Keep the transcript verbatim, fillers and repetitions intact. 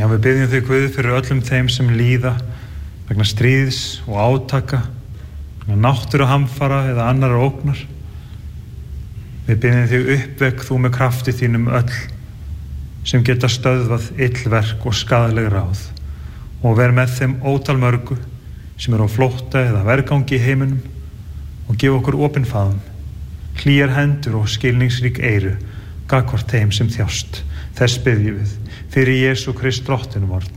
Já, við biðjum þig, Guð, fyrir öllum þeim sem líða vegna stríðs og átaka, vegna náttúruhamfara eða annarra ógnar. Við biðjum þig, uppvekk þú með krafti þínum öll sem geta stöðvað illverk og skaðleg ráð, og ver með þeim ótal mörgu sem eru á flótta eða vergangi í heiminum, og gef okkur opinn faðm, hlýjar hendur og skilningsrík eyru gagnvart þeim sem þjást. Þess biðjum við fyrir Jesú Krist drottinn vorn,